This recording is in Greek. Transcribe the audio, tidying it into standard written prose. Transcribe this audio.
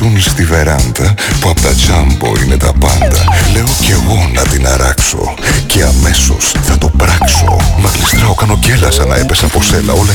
ζουν στη βεράντα που απ' τα τζάμπο είναι τα πάντα. Λέω κι εγώ να την αράξω και αμέσως θα το πράξω. Μα γλιστράω, κάνω γκέλα σαν να έπεσα από σέλα. Όλα